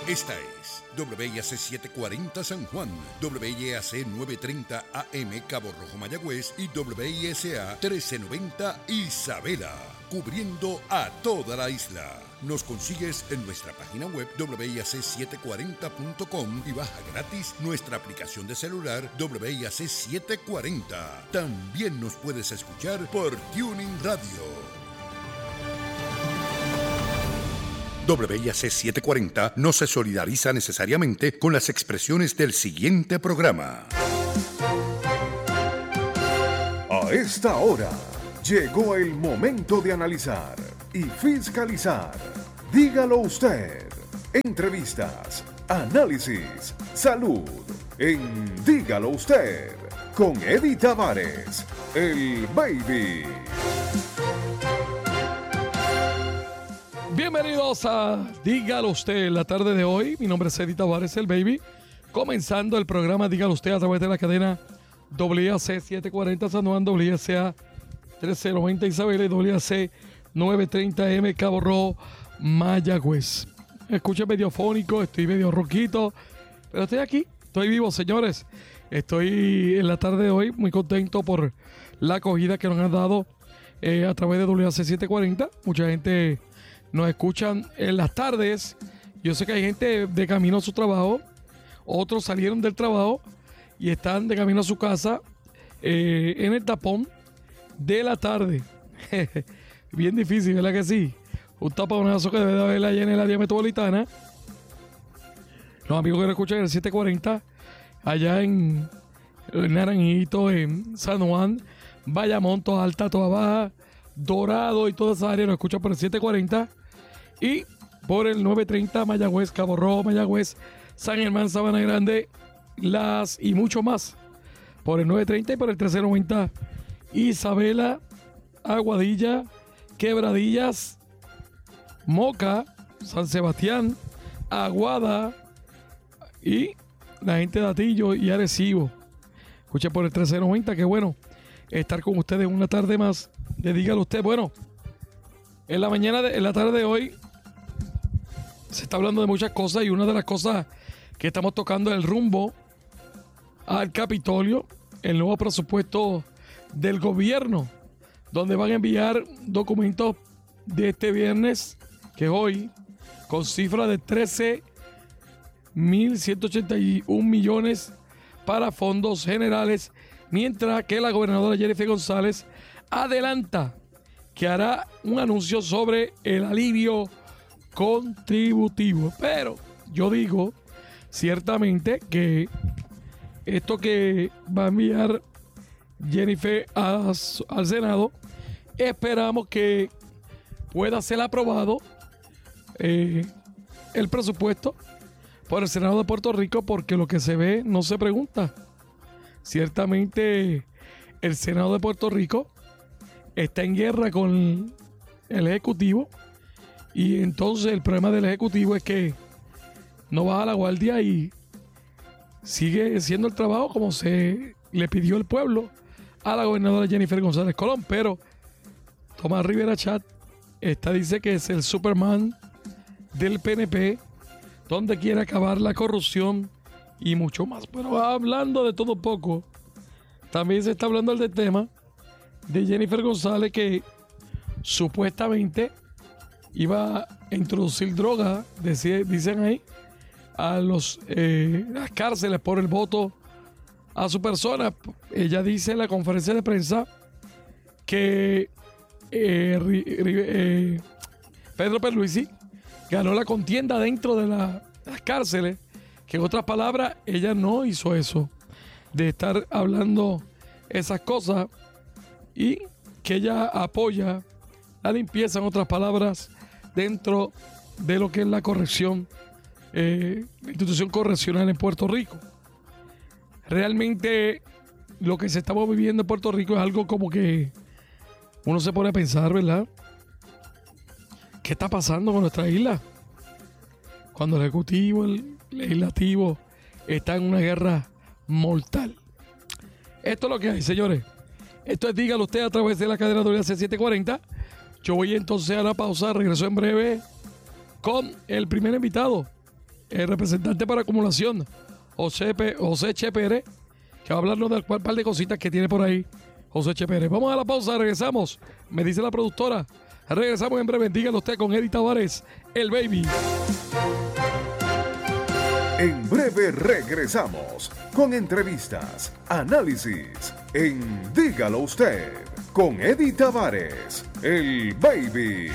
Esta es WIAC 740 San Juan, WIAC 930 AM Cabo Rojo Mayagüez y WISA 1390 Isabela, cubriendo a toda la isla. Nos consigues en nuestra página web WIAC740.com y baja gratis nuestra aplicación de celular WIAC 740. También nos puedes escuchar por Tuning Radio. WIAC 740 no se solidariza necesariamente con las expresiones del siguiente programa. A esta hora llegó el momento de analizar y fiscalizar. Dígalo usted. Entrevistas, análisis, salud. En Dígalo usted, con Eddie Tavares, el Baby. Bienvenidos a Dígalo Usted la tarde de hoy. Mi nombre es Eddie Tavares, el Baby. Comenzando el programa Dígalo Usted a través de la cadena WIAC 740 San Juan, WIAC 1390 Isabela y WIAC 930 M Cabo Rojo Mayagüez. Escuché medio fónico, estoy medio roquito, pero estoy aquí, estoy vivo, señores. Estoy en la tarde de hoy muy contento por la acogida que nos han dado a través de WIAC 740. Mucha gente nos escuchan en las tardes. Yo sé que hay gente de camino a su trabajo, otros salieron del trabajo y están de camino a su casa en el tapón de la tarde. Bien difícil, ¿verdad que sí? Un taponazo que debe de haber allá en el área metropolitana. Los amigos que nos escuchan en el 740, allá en Naranjito, en San Juan, Bayamón, Toa Alta, Toa Baja, Dorado y toda esa área nos escuchan por el 740 y por el 930 Mayagüez, Cabo Rojo, Mayagüez, San Germán, Sabana Grande, Las y mucho más. Por el 930 y por el 1390 Isabela, Aguadilla, Quebradillas, Moca, San Sebastián, Aguada y la gente de Atillo y Arecibo. Escuchen por el 1390, qué bueno estar con ustedes una tarde más. Dígalo usted. Bueno, en la tarde de hoy se está hablando de muchas cosas y una de las cosas que estamos tocando es el rumbo al Capitolio, el nuevo presupuesto del gobierno, donde van a enviar documentos de este viernes, que es hoy, con cifra de 13.181 millones para fondos generales, mientras que la gobernadora Jennifer González adelanta que hará un anuncio sobre el alivio contributivo. Pero yo digo ciertamente que esto que va a enviar Jennifer al Senado, esperamos que pueda ser aprobado el presupuesto por el Senado de Puerto Rico, porque lo que se ve no se pregunta. Ciertamente el Senado de Puerto Rico está en guerra con el Ejecutivo, y entonces el problema del Ejecutivo es que no baja la guardia y sigue haciendo el trabajo como se le pidió el pueblo a la gobernadora Jennifer González Colón. Pero Tomás Rivera Chat dice que es el Superman del PNP, donde quiere acabar la corrupción y mucho más. Pero hablando de todo un poco, también se está hablando del tema de Jennifer González, que supuestamente iba a introducir droga, dicen ahí, a las cárceles por el voto a su persona. Ella dice en la conferencia de prensa que Pedro Pierluisi ganó la contienda dentro de las cárceles, que en otras palabras ella no hizo eso, de estar hablando esas cosas, y que ella apoya la limpieza, en otras palabras, dentro de lo que es la corrección, la institución correccional en Puerto Rico. Realmente lo que se está viviendo en Puerto Rico es algo como que uno se pone a pensar, ¿verdad? ¿Qué está pasando con nuestra isla? Cuando el Ejecutivo, el Legislativo están en una guerra mortal. Esto es lo que hay, señores. Esto es Dígalo Usted a través de la cadena WIAC 740. Yo voy entonces a la pausa, regreso en breve con el primer invitado el representante para acumulación, José Che Pérez, que va a hablarnos de un par de cositas que tiene por ahí José Che Pérez. Vamos a la pausa, regresamos. Me dice la productora. Regresamos en breve. Dígalo usted con Eddie Tavares, el baby. En breve regresamos con entrevistas, análisis en Dígalo Usted con Eddie Tavares, el baby.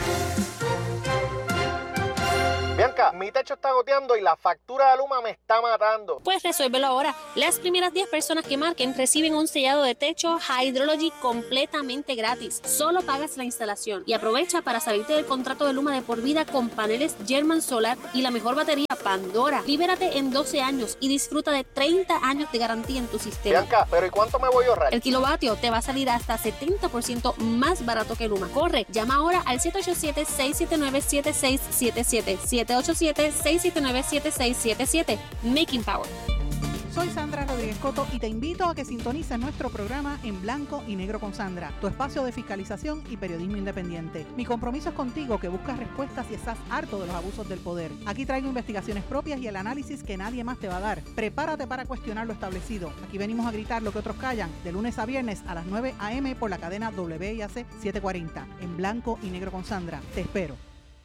Bianca, mi techo está goteando y la factura de Luma me está matando. Pues resuélvelo ahora. Las primeras 10 personas que marquen reciben un sellado de techo Hydrology completamente gratis. Solo pagas la instalación y aprovecha para salirte del contrato de Luma de por vida con paneles German Solar y la mejor batería Pandora. Libérate en 12 años y disfruta de 30 años de garantía en tu sistema. Bianca, ¿pero y cuánto me voy a ahorrar? El kilovatio te va a salir hasta 70% más barato que Luma. Corre, llama ahora al 787-679-7677. 787-679-7677. Making Power. Soy Sandra Rodríguez Coto y te invito a que sintonices nuestro programa En Blanco y Negro con Sandra, tu espacio de fiscalización y periodismo independiente. Mi compromiso es contigo, que buscas respuestas y estás harto de los abusos del poder. Aquí traigo investigaciones propias y el análisis que nadie más te va a dar. Prepárate para cuestionar lo establecido. Aquí venimos a gritar lo que otros callan, de lunes a viernes a las 9 a.m. por la cadena WIAC 740. En Blanco y Negro con Sandra. Te espero.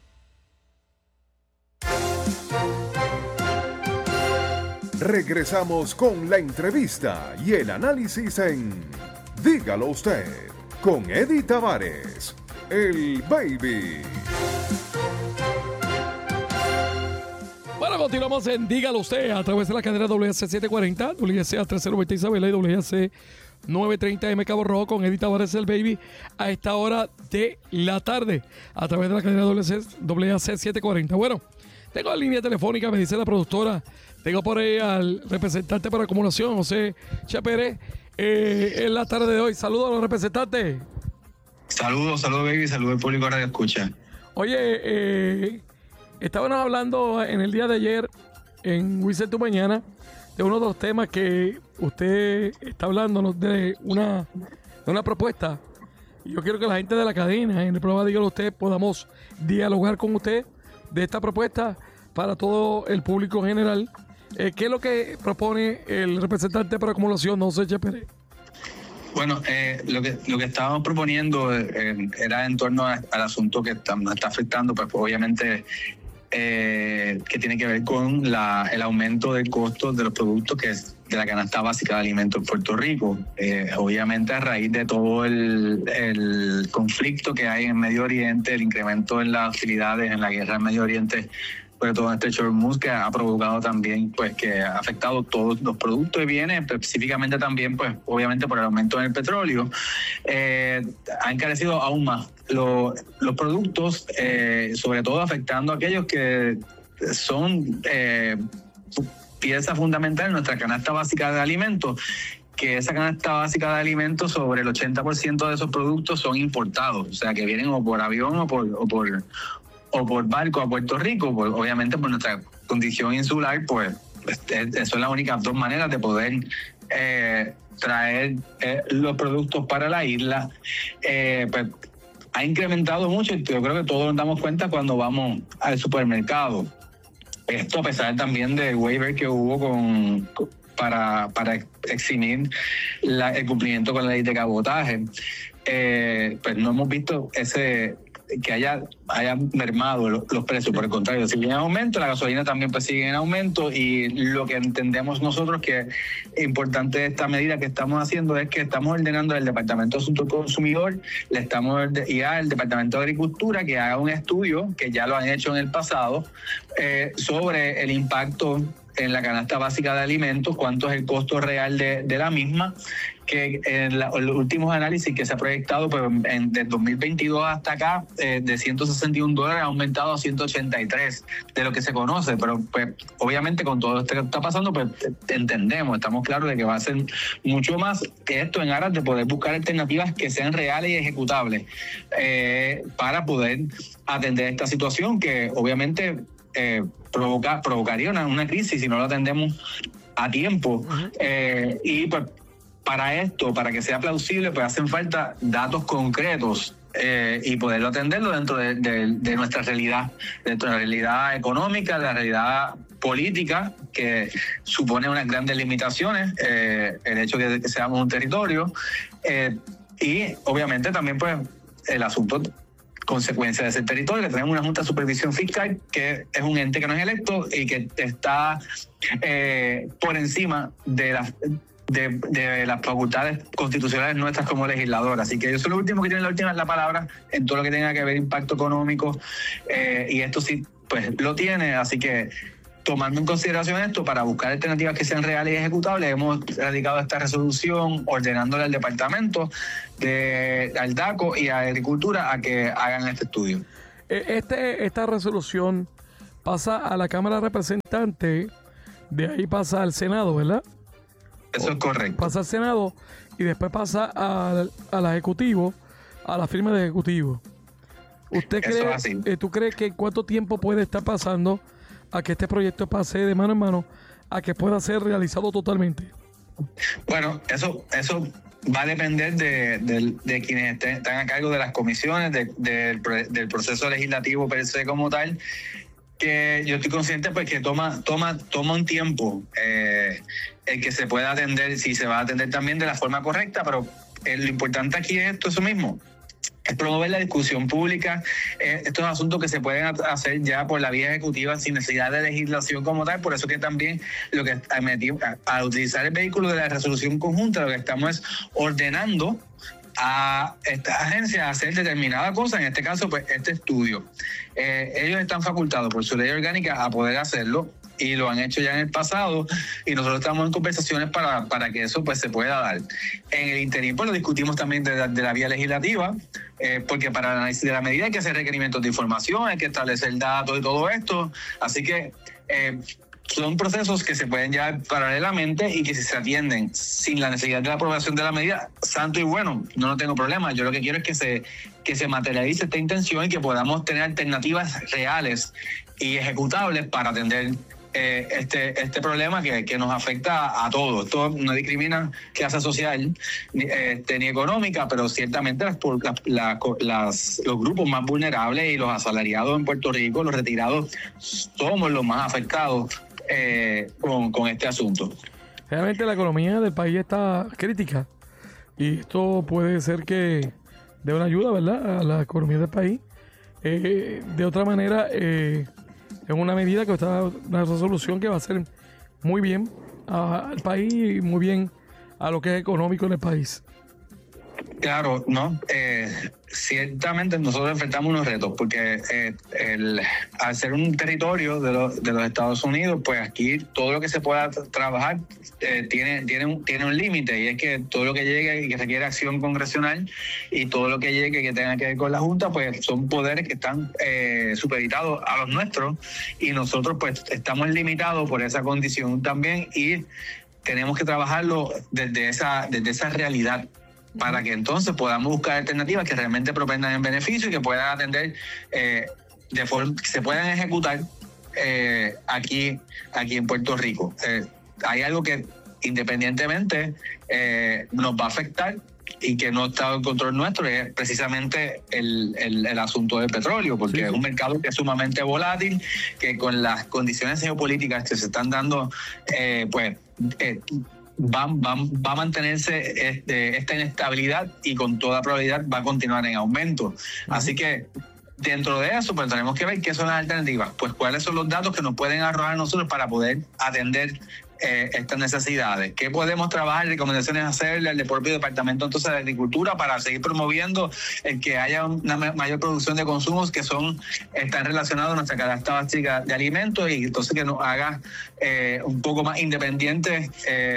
Regresamos con la entrevista y el análisis en Dígalo Usted con Eddie Tavares, el baby. Bueno, continuamos en Dígalo Usted a través de la cadena WIAC 740, WIAC 1390 Isabela y WIAC 930M Cabo Rojo con Eddie Tavares, el baby, a esta hora de la tarde a través de la cadena WIAC 740. Bueno, tengo la línea telefónica, me dice la productora. Tengo por ahí al representante para acumulación, José Che Pérez, en la tarde de hoy. Saludos a los representantes. Saludos, baby, saludos al público Radio Escucha. Oye, estábamos hablando en el día de ayer en Whistle Tu Mañana de uno de los temas que usted está hablando, de una propuesta. Y yo quiero que la gente de la cadena, en el programa Dígalo Usted, podamos dialogar con usted de esta propuesta para todo el público en general. ¿Qué es lo que propone el representante para acumulación, José Che Pérez? Bueno, lo que estábamos proponiendo era en torno al asunto que nos está afectando, pues obviamente que tiene que ver con el aumento del costo de los productos que es de la canasta básica de alimentos en Puerto Rico. Obviamente a raíz de todo el conflicto que hay en Medio Oriente, el incremento en las hostilidades, en la guerra en Medio Oriente, sobre todo en este Estrecho de Hormuz, que ha provocado también, pues, que ha afectado todos los productos y bienes, específicamente también, pues, obviamente por el aumento en el petróleo, ha encarecido aún más los productos, sobre todo afectando a aquellos que son pieza fundamental en nuestra canasta básica de alimentos, que esa canasta básica de alimentos, sobre el 80% de esos productos son importados, o sea, que vienen o por avión o por barco a Puerto Rico. Pues obviamente por nuestra condición insular, pues eso es las únicas dos maneras de poder traer los productos para la isla. Pues ha incrementado mucho, y yo creo que todos nos damos cuenta cuando vamos al supermercado. Esto a pesar también del waiver que hubo para eximir el cumplimiento con la ley de cabotaje. Pues no hemos visto que haya mermado los precios. Por el contrario, sigue en aumento, la gasolina también pues sigue en aumento, y lo que entendemos nosotros que es importante de esta medida que estamos haciendo es que estamos ordenando al Departamento de Asuntos del Consumidor y al Departamento de Agricultura que haga un estudio, que ya lo han hecho en el pasado, sobre el impacto en la canasta básica de alimentos, cuánto es el costo real de la misma, que en los últimos análisis que se ha proyectado, pues desde 2022 hasta acá, de $161 ha aumentado a 183 de lo que se conoce, pero pues obviamente con todo esto que está pasando, pues estamos claros de que va a ser mucho más, que esto en aras de poder buscar alternativas que sean reales y ejecutables, para poder atender esta situación que obviamente provocaría una crisis si no lo atendemos a tiempo. Y pues para esto, para que sea plausible, pues hacen falta datos concretos y poderlo atenderlo dentro de nuestra realidad, dentro de la realidad económica, de la realidad política, que supone unas grandes limitaciones, el hecho de que seamos un territorio, y obviamente también pues el asunto consecuencia de ese territorio, que tenemos una Junta de Supervisión Fiscal que es un ente que no es electo y que está por encima de las facultades constitucionales nuestras como legisladores. Así que ellos son los últimos que tienen la palabra en todo lo que tenga que ver impacto económico, y esto sí pues lo tiene, así que tomando en consideración esto, para buscar alternativas que sean reales y ejecutables, hemos radicado esta resolución ordenándole al departamento, al DACO y a Agricultura a que hagan este estudio. Esta resolución pasa a la Cámara de Representantes, de ahí pasa al Senado, ¿verdad? Eso es correcto. Pasa al Senado y después pasa al Ejecutivo, a la firma de Ejecutivo. ¿Usted cree, tú crees que cuánto tiempo puede estar pasando a que este proyecto pase de mano en mano a que pueda ser realizado totalmente? Bueno, eso va a depender de quienes están a cargo de las comisiones, del proceso legislativo per se como tal, que yo estoy consciente pues que toma un tiempo el que se pueda atender, si se va a atender también de la forma correcta, pero lo importante aquí es eso mismo, es promover la discusión pública. Estos asuntos que se pueden hacer ya por la vía ejecutiva sin necesidad de legislación como tal. Por eso que también lo que al utilizar el vehículo de la resolución conjunta, lo que estamos es ordenando a esta agencia a hacer determinada cosa, en este caso pues este estudio. Ellos están facultados por su ley orgánica a poder hacerlo, y lo han hecho ya en el pasado, y nosotros estamos en conversaciones para que eso pues se pueda dar. En el interín pues lo discutimos también de la vía legislativa, porque para el análisis de la medida hay que hacer requerimientos de información, hay que establecer datos y todo esto, así que son procesos que se pueden llevar paralelamente y que si se atienden sin la necesidad de la aprobación de la medida, santo y bueno, no tengo problema. Yo lo que quiero es que se materialice esta intención y que podamos tener alternativas reales y ejecutables para atender este problema que nos afecta a todos. Esto no discrimina clase social ni económica, pero ciertamente los grupos más vulnerables y los asalariados en Puerto Rico, los retirados, somos los más afectados con este asunto. Realmente la economía del país está crítica y esto puede ser que dé una ayuda, ¿verdad?, a la economía del país. De otra manera, es una medida que está, una resolución que va a hacer muy bien al país y muy bien a lo que es económico en el país. Claro, no. Ciertamente nosotros enfrentamos unos retos porque al ser un territorio de los Estados Unidos, pues aquí todo lo que se pueda trabajar tiene un límite, y es que todo lo que llegue y que requiere acción congresional y todo lo que llegue que tenga que ver con la Junta, pues son poderes que están supeditados a los nuestros, y nosotros pues estamos limitados por esa condición también, y tenemos que trabajarlo desde esa realidad, para que entonces podamos buscar alternativas que realmente propendan en beneficio y que puedan atender de forma que se puedan ejecutar aquí en Puerto Rico. Hay algo que independientemente nos va a afectar y que no está en control nuestro, es precisamente el asunto del petróleo, porque es un mercado que es sumamente volátil, que con las condiciones geopolíticas que se están dando, va a mantenerse esta inestabilidad, y con toda probabilidad va a continuar en aumento. Así que dentro de eso pues tenemos que ver qué son las alternativas, pues cuáles son los datos que nos pueden arrojar nosotros para poder atender estas necesidades. ¿Qué podemos trabajar? Recomendaciones hacerle al propio Departamento entonces de Agricultura para seguir promoviendo el que haya una mayor producción de consumos que están relacionados a nuestra canasta básica de alimentos, y entonces que nos haga un poco más independientes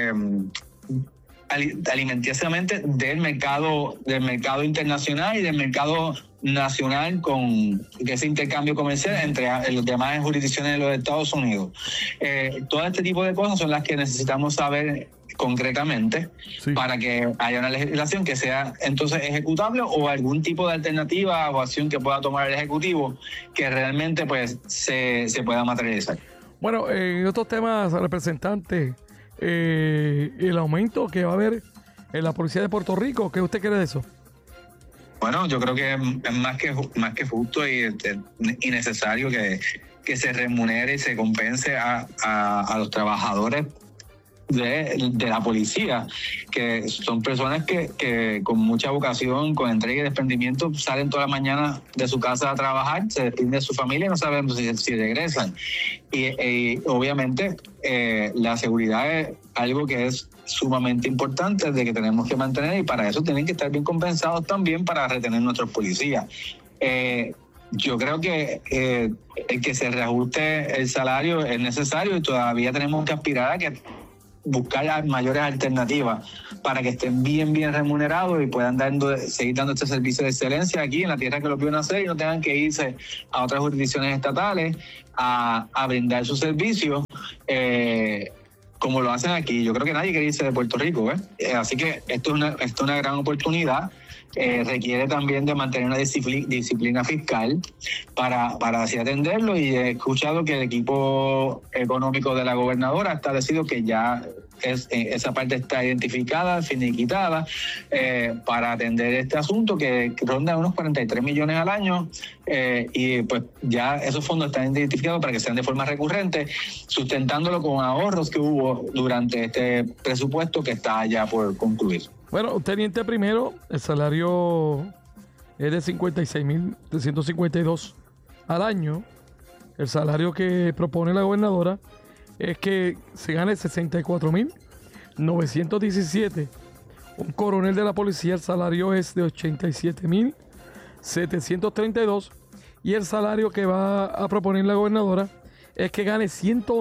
alimenticiamente del mercado internacional y del mercado nacional, con ese intercambio comercial entre las demás jurisdicciones de los Estados Unidos. Todo este tipo de cosas son las que necesitamos saber concretamente, para que haya una legislación que sea entonces ejecutable, o algún tipo de alternativa o acción que pueda tomar el Ejecutivo que realmente pues se pueda materializar. Bueno, en otros temas, representante, el aumento que va a haber en la policía de Puerto Rico, ¿qué usted cree de eso? Bueno, yo creo que es más que justo y necesario que se remunere y se compense a los trabajadores de la policía, que son personas que con mucha vocación, con entrega y desprendimiento, salen toda la mañana de su casa a trabajar, se despiden de su familia y no sabemos si regresan. Y obviamente la seguridad es algo que es sumamente importante, de que tenemos que mantener, y para eso tienen que estar bien compensados también para retener nuestros policías. Yo creo que el que se reajuste el salario es necesario y todavía tenemos que aspirar a que buscar mayores alternativas para que estén bien remunerados y puedan seguir dando este servicio de excelencia aquí en la tierra que los vio nacer y no tengan que irse a otras jurisdicciones estatales a brindar sus servicios como lo hacen aquí. Yo creo que nadie quiere irse de Puerto Rico, así que esto es una gran oportunidad. Requiere también de mantener una disciplina fiscal para así atenderlo, y he escuchado que el equipo económico de la gobernadora ha establecido que ya esa parte está identificada, finiquitada, para atender este asunto que ronda unos 43 millones al año, y pues ya esos fondos están identificados para que sean de forma recurrente, sustentándolo con ahorros que hubo durante este presupuesto que está ya por concluir. Bueno, teniente primero, el salario es de 56.352 al año. El salario que propone la gobernadora es que se gane 64.917. Un coronel de la policía, el salario es de 87.732. Y el salario que va a proponer la gobernadora es que gane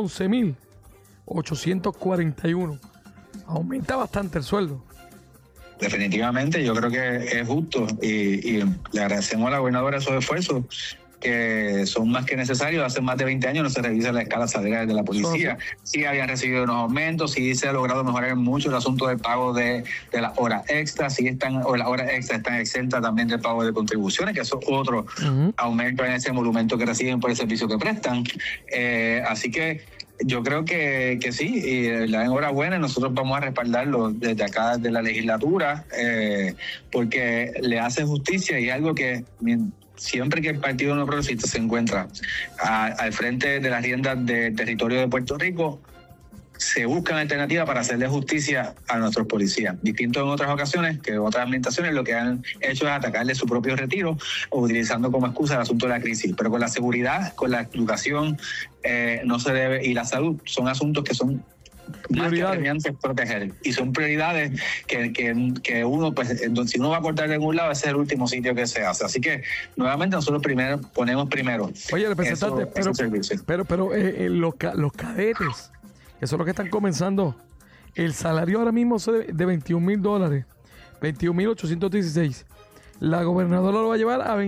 111.841. Aumenta bastante el sueldo. Definitivamente, yo creo que es justo y le agradecemos a la gobernadora esos esfuerzos que son más que necesarios. Hace más de 20 años no se revisa la escala salarial de la policía. Sí habían recibido unos aumentos, sí se ha logrado mejorar mucho el asunto del pago de las horas extras, las horas extras están exentas también del pago de contribuciones, que eso es otro aumento en ese emolumento que reciben por el servicio que prestan. Así que yo creo que sí, y la enhorabuena, nosotros vamos a respaldarlo desde acá de la legislatura, porque le hace justicia y algo que siempre que el Partido No Progresista se encuentra al frente de las riendas del territorio de Puerto Rico, se buscan alternativas para hacerle justicia a nuestros policías. Distinto en otras ocasiones, que otras administraciones lo que han hecho es atacarle su propio retiro o utilizando como excusa el asunto de la crisis. Pero con la seguridad, con la educación, no se debe, y la salud son asuntos que son más que apremiantes proteger, y son prioridades que uno, pues, si uno va a cortar de algún lado, ese es el último sitio que se hace. Así que nuevamente nosotros ponemos primero. Oye, representante, pero los cadetes, eso es lo que están comenzando. El salario ahora mismo es de $21,000, 21,816. La gobernadora lo va a llevar a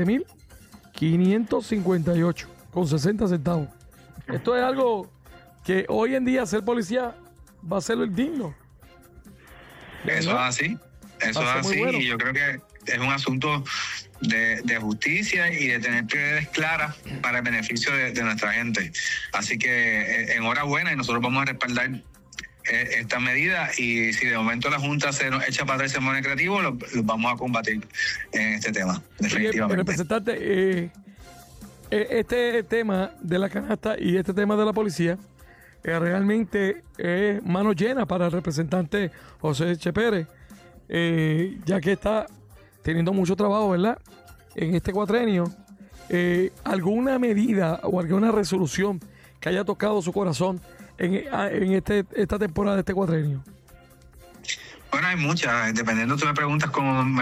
27,558 con 60 centavos. Esto es algo que hoy en día ser policía va a ser el digno. Eso es así, bueno. Y yo creo que es un asunto de justicia y de tener prioridades claras para el beneficio de nuestra gente. Así que enhorabuena, y nosotros vamos a respaldar esta medida, y si de momento la Junta se nos echa para atrás el mono creativo, lo vamos a combatir en este tema, definitivamente. Representante, este tema de la canasta y este tema de la policía realmente es mano llena para el representante José Che Pérez, ya que está teniendo mucho trabajo, ¿verdad?, en este cuatrenio. ¿Alguna medida o alguna resolución que haya tocado su corazón en esta temporada de este cuatrenio? Bueno, hay muchas, dependiendo, tú me preguntas cómo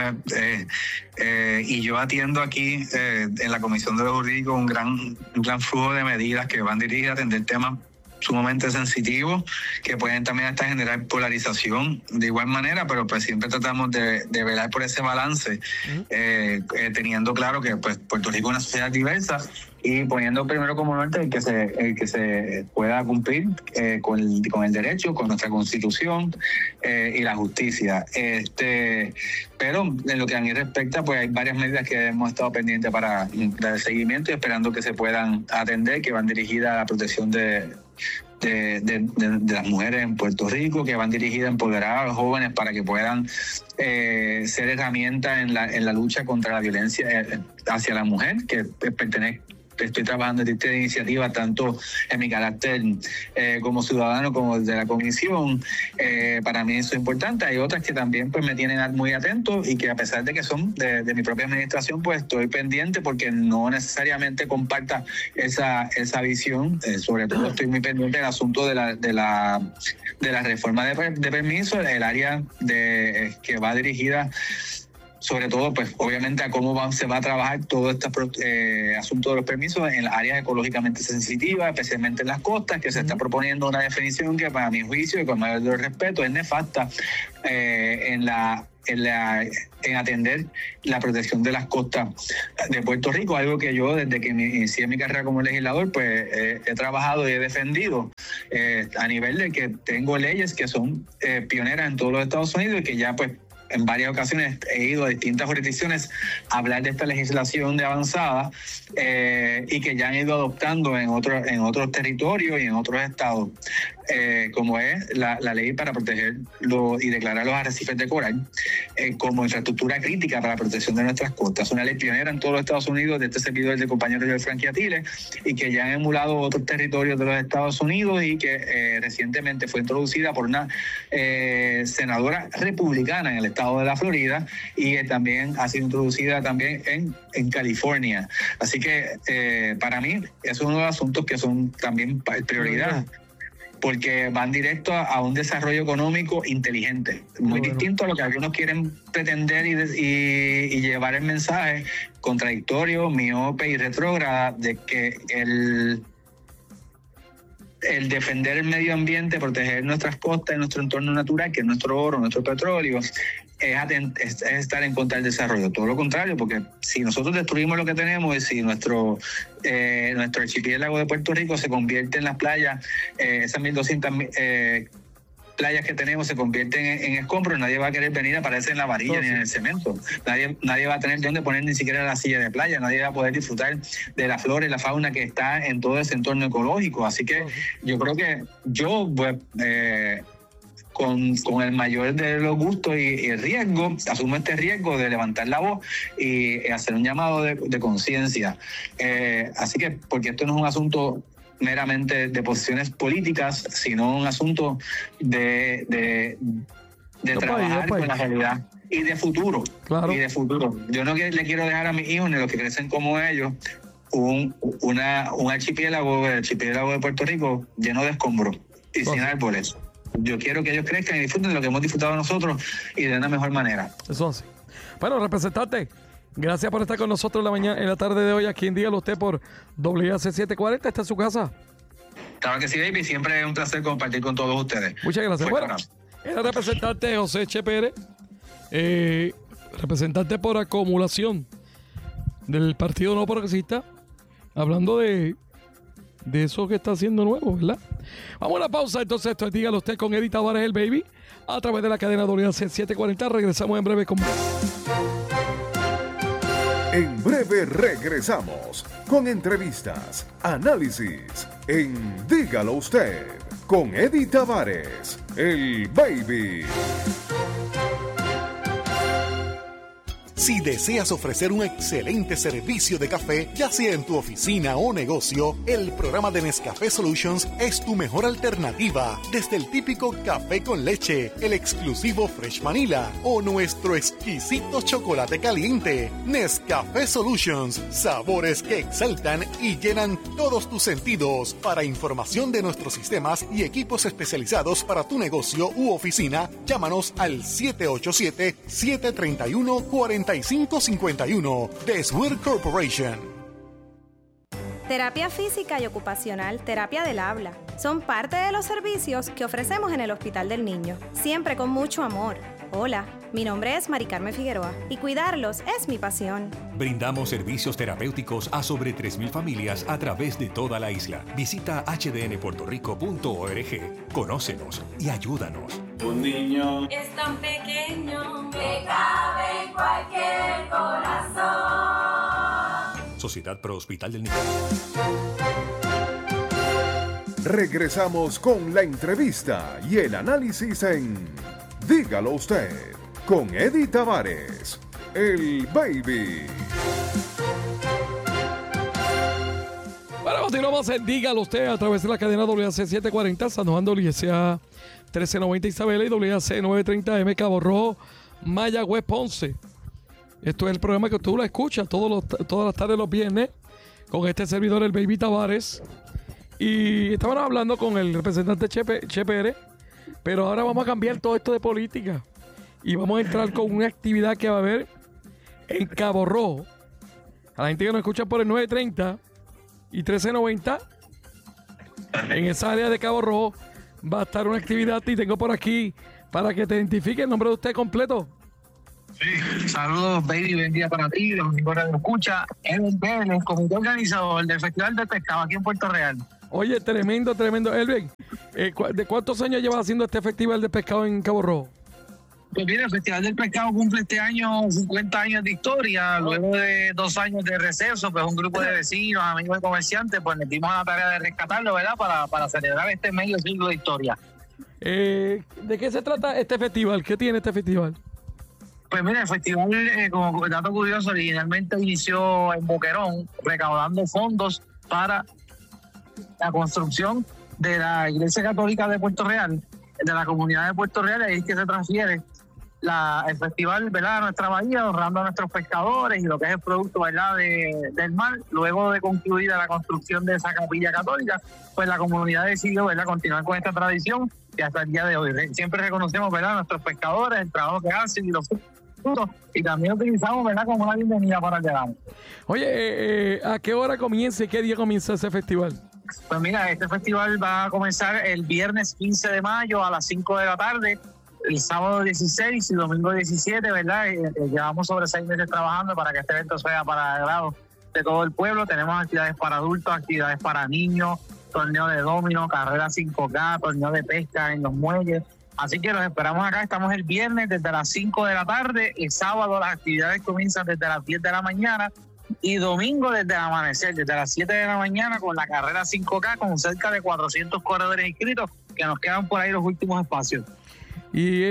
y yo atiendo aquí en la Comisión de lo Jurídico un gran flujo de medidas que van dirigidas a atender temas sumamente sensitivos, que pueden también hasta generar polarización de igual manera, pero pues siempre tratamos de velar por ese balance, teniendo claro que pues Puerto Rico es una sociedad diversa, y poniendo primero como norte el que se pueda cumplir con el derecho, con nuestra Constitución y la justicia. Pero en lo que a mí respecta, pues hay varias medidas que hemos estado pendientes para dar seguimiento y esperando que se puedan atender, que van dirigidas a la protección de de las mujeres en Puerto Rico, que van dirigidas a empoderar a los jóvenes para que puedan ser herramientas en la lucha contra la violencia hacia la mujer, que estoy trabajando en esta iniciativa tanto en mi carácter como ciudadano como de la comisión. Para mí eso es importante. Hay otras que también pues me tienen muy atento y que a pesar de que son de mi propia administración, pues estoy pendiente porque no necesariamente comparta esa visión. Sobre todo estoy muy pendiente del asunto de la reforma de permisos, el área que va dirigida sobre todo, pues obviamente a cómo se va a trabajar todo este asunto de los permisos en las áreas ecológicamente sensitivas, especialmente en las costas, que se está proponiendo una definición que para mi juicio y con mayor respeto es nefasta en atender la protección de las costas de Puerto Rico, algo que yo desde que inicié mi carrera como legislador pues he trabajado y he defendido a nivel de que tengo leyes que son pioneras en todos los Estados Unidos y que ya pues en varias ocasiones he ido a distintas jurisdicciones a hablar de esta legislación de avanzada y que ya han ido adoptando en otros territorios y en otros estados, como es la ley para proteger y declarar los arrecifes de coral como infraestructura crítica para la protección de nuestras costas. Es una ley pionera en todos los Estados Unidos de este servidor del compañero Joel Frankie Atiles y que ya han emulado otros territorios de los Estados Unidos y que recientemente fue introducida por una senadora republicana en el estado de la Florida y también ha sido introducida también en California. Así que para mí es uno de los asuntos que son también prioridad, porque van directo a un desarrollo económico inteligente, muy distinto a lo que algunos quieren pretender y llevar el mensaje contradictorio, miope y retrógrada de que el defender el medio ambiente, proteger nuestras costas y nuestro entorno natural, que es nuestro oro, nuestro petróleo, es estar en contra del desarrollo. Todo lo contrario, porque si nosotros destruimos lo que tenemos y si nuestro archipiélago de Puerto Rico se convierte en las playas, esas 1.200 playas que tenemos se convierten en escombros, nadie va a querer venir a pararse en la varilla ni en el cemento. Nadie va a tener dónde poner ni siquiera la silla de playa, nadie va a poder disfrutar de la flora y la fauna que está en todo ese entorno ecológico. Así que yo creo que con el mayor de los gustos y el riesgo, asumo este riesgo de levantar la voz y hacer un llamado de conciencia. Así que, porque esto no es un asunto meramente de posiciones políticas, sino un asunto de trabajar con la realidad y de futuro. Claro. Y de futuro. Yo no le quiero dejar a mis hijos, ni los que crecen como ellos, un archipiélago, el archipiélago de Puerto Rico, lleno de escombros y sin árboles. Yo quiero que ellos crezcan y disfruten de lo que hemos disfrutado nosotros y de una mejor manera. Eso así. Bueno, representante, gracias por estar con nosotros en la tarde de hoy aquí en Dígalo Usted por WAC 740. ¿Está en su casa? Claro que sí, baby. Siempre es un placer compartir con todos ustedes. Muchas gracias. Bueno, el representante José Che Pérez, representante por acumulación del Partido No Progresista, hablando de eso que está haciendo nuevo, ¿verdad? Vamos a una pausa, entonces esto es Dígalo Usted con Eddie Tavares, el baby, a través de la cadena WAC 740. Regresamos en breve con más. En breve regresamos con entrevistas, análisis en Dígalo Usted con Eddie Tavares, el baby. Si deseas ofrecer un excelente servicio de café, ya sea en tu oficina o negocio, el programa de Nescafé Solutions es tu mejor alternativa. Desde el típico café con leche, el exclusivo Fresh Vanilla o nuestro exquisito chocolate caliente. Nescafé Solutions, sabores que exaltan y llenan todos tus sentidos. Para información de nuestros sistemas y equipos especializados para tu negocio u oficina, llámanos al 787-731-4551 de Swear Corporation. Terapia física y ocupacional, terapia del habla, son parte de los servicios que ofrecemos en el Hospital del Niño, siempre con mucho amor. Hola, mi nombre es Mari Carmen Figueroa y cuidarlos es mi pasión. Brindamos servicios terapéuticos a sobre 3,000 familias a través de toda la isla. Visita hdnpuertorico.org, conócenos y ayúdanos. Un niño es tan pequeño que cabe en cualquier corazón. Sociedad Pro Hospital del Niño. Regresamos con la entrevista y el análisis en Dígalo Usted, con Eddie Tavares, el Baby. Bueno, continuamos en Dígalo Usted a través de la cadena WAC 740, San Juan, WSA 1390 Isabela y WAC 930M Cabo Rojo, Mayagüez, Ponce. Esto es el programa que tú lo escuchas todas las tardes los viernes con este servidor, el Baby Tavares. Y estábamos hablando con el representante Che Pérez, pero ahora vamos a cambiar todo esto de política y vamos a entrar con una actividad que va a haber en Cabo Rojo. A la gente que nos escucha por el 930 y 1390, en esa área de Cabo Rojo va a estar una actividad y tengo por aquí para que te identifique el nombre de usted completo. Sí, saludos, Baby, buen día para ti, los amigos que nos escuchan. Elvin, el comité organizador del Festival del Pescado aquí en Puerto Real. Oye, tremendo. Elvin, ¿de cuántos años llevas haciendo este Festival de Pescado en Cabo Rojo? Pues mira, el Festival del Pescado cumple este año 50 años de historia, luego de 2 años de receso, pues un grupo de vecinos, amigos y comerciantes, pues nos dimos a la tarea de rescatarlo, ¿verdad? Para celebrar este medio siglo de historia. ¿De qué se trata este festival? ¿Qué tiene este festival? Pues mira, el festival, como dato curioso, originalmente inició en Boquerón, recaudando fondos para la construcción de la Iglesia Católica de Puerto Real, de la comunidad de Puerto Real, ahí es que se transfiere el festival, ¿verdad?, a nuestra bahía, honrando a nuestros pescadores y lo que es el producto, ¿verdad?, del mar. Luego de concluida la construcción de esa capilla católica, pues la comunidad decidió, ¿verdad?, continuar con esta tradición y hasta el día de hoy. Siempre reconocemos, ¿verdad?, a nuestros pescadores, el trabajo que hacen y los frutos, y también utilizamos, ¿verdad?, como una bienvenida para el verano. Oye, ¿a qué hora comienza y qué día comienza ese festival? Pues mira, este festival va a comenzar el viernes 15 de mayo a las 5 de la tarde, el sábado 16 y domingo 17, ¿verdad? Llevamos sobre 6 meses trabajando para que este evento sea para el agrado de todo el pueblo. Tenemos actividades para adultos, actividades para niños, torneo de dominó, carrera 5K, torneo de pesca en los muelles. Así que los esperamos acá. Estamos el viernes desde las 5 de la tarde, el sábado las actividades comienzan desde las 10 de la mañana y domingo desde el amanecer, desde las 7 de la mañana con la carrera 5K con cerca de 400 corredores inscritos que nos quedan por ahí los últimos espacios. Y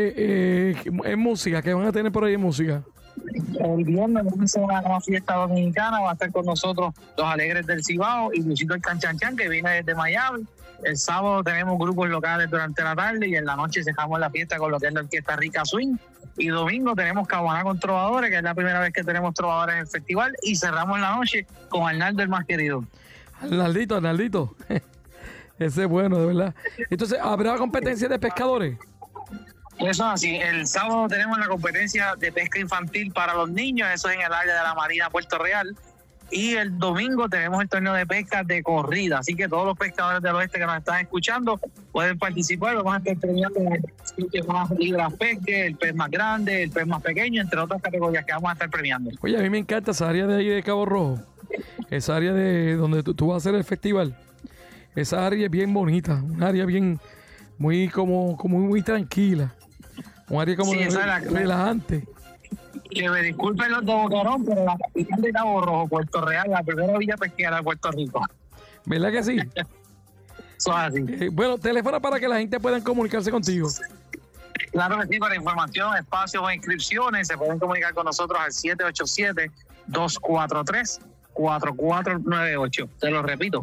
en música, ¿qué van a tener por ahí en música? El viernes vamos a una fiesta dominicana, va a estar con nosotros los Alegres del Cibao y Luisito el Canchanchan, que viene desde Miami. El sábado tenemos grupos locales durante la tarde y en la noche dejamos la fiesta con lo que es la orquesta Rica Swing. Y domingo tenemos Caguaná con Trovadores, que es la primera vez que tenemos Trovadores en el festival, y cerramos la noche con Arnaldo el más querido. Arnaldito. Ese es bueno, de verdad. Entonces, ¿habrá competencia de pescadores? Eso es así. El sábado tenemos la competencia de pesca infantil para los niños, eso es en el área de la Marina Puerto Real. Y el domingo tenemos el torneo de pesca de corrida, así que todos los pescadores del oeste que nos están escuchando pueden participar. Vamos a estar premiando el que más libras pesque, el pez más grande, el pez más pequeño, entre otras categorías que vamos a estar premiando. Oye, a mí me encanta esa área de ahí de Cabo Rojo, esa área de donde tú vas a hacer el festival. Esa área es bien bonita, un área bien, muy tranquila, un área como relajante. Que me disculpen los de Boquerón, pero la capital de Cabo Rojo, Puerto Real, la primera villa pesquera de Puerto Rico. ¿Verdad que sí? Eso es así. Bueno, teléfono para que la gente pueda comunicarse contigo. Claro que sí, para información, espacios o inscripciones, se pueden comunicar con nosotros al 787-243-4498. Te lo repito,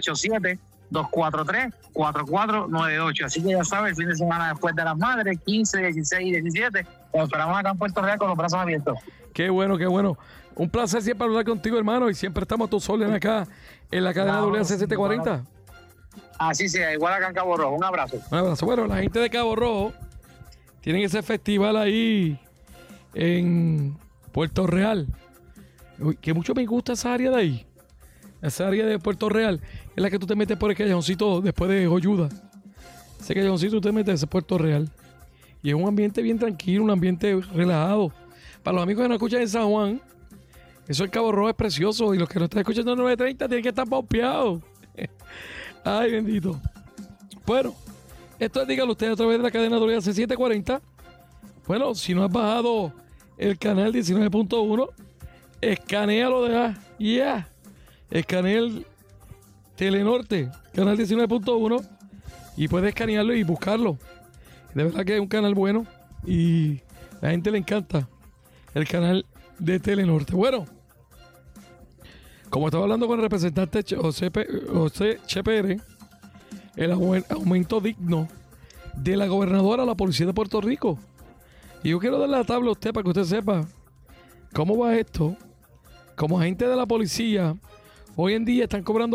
787-243-4498. Así que ya sabes, el fin de semana después de las Madres, 15, 16 y 17, nos esperamos acá en Puerto Real con los brazos abiertos. Qué bueno, qué bueno. Un placer siempre hablar contigo, hermano, y siempre estamos a tus órdenes acá en la cadena WAC 740. Así sea, igual acá en Cabo Rojo. Un abrazo. Un abrazo. Bueno, la gente de Cabo Rojo tienen ese festival ahí en Puerto Real. Uy, que mucho me gusta esa área de ahí. Esa área de Puerto Real es la que tú te metes por el callejoncito después de Joyuda. Ese callejoncito tú te metes en Puerto Real. Y es un ambiente bien tranquilo, un ambiente relajado. Para los amigos que nos escuchan en San Juan, eso en Cabo Rojo es precioso. Y los que nos están escuchando en 930 tienen que estar pompeados. Ay, bendito. Bueno, esto es Dígalo Usted a través de la cadena WAC 740. Bueno, si no has bajado el canal 19.1, escanéalo de escanea el Telenorte canal 19.1, y puedes escanearlo y buscarlo. De verdad que es un canal bueno y la gente le encanta el canal de Telenorte. Bueno, como estaba hablando con el representante José Chepere, el aumento digno de la gobernadora a la policía de Puerto Rico. Y yo quiero darle la tabla a usted para que usted sepa cómo va esto. Como agente de la policía, hoy en día están cobrando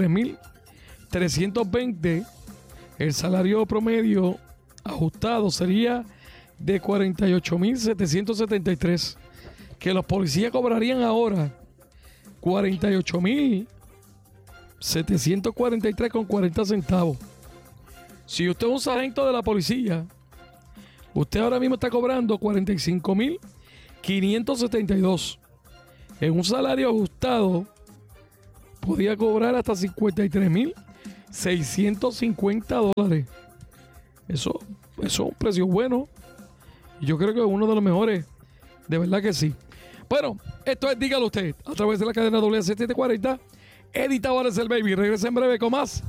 $43,320. El salario promedio ajustado sería de $48,773. Que los policías cobrarían ahora $48,743.40. Si usted es un sargento de la policía, usted ahora mismo está cobrando $45,572. En un salario ajustado, podía cobrar hasta $53,650. Eso es un precio bueno. Y yo creo que es uno de los mejores. De verdad que sí. Bueno, esto es Dígalo Usted, a través de la cadena WC740. Eddie Tavares, el Baby. Regresa en breve con más